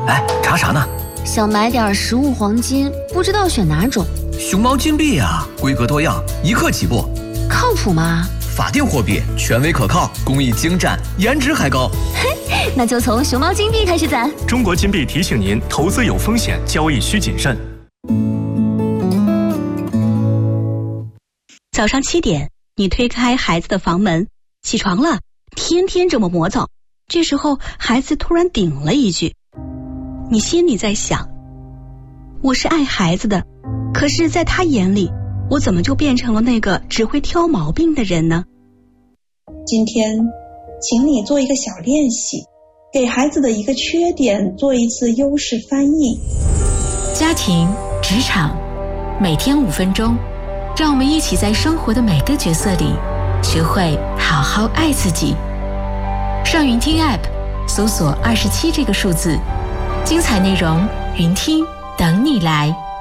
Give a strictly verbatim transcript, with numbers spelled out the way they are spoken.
哎，查啥呢？ 想买点实物黄金，不知道选哪种。 熊猫金币啊，规格多样，一克起步。 靠谱吗？ 法定货币，权威可靠，工艺精湛，颜值还高。 嘿，那就从熊猫金币开始攒。 中国金币提醒您：投资有风险，交易需谨慎。 早上七点，你推开孩子的房门，起床了，天天这么磨蹭。这时候，孩子突然顶了一句，你心里在想：我是爱孩子的，可是在他眼里，我怎么就变成了那个只会挑毛病的人呢？ 今天，请你做一个小练习，给孩子的一个缺点做一次优势翻译。 家庭、职场，每天五分钟，让我们一起在生活的每个角色里，学会好好爱自己。上云听 App， 搜索二十七这个数字，精彩内容，云听等你来。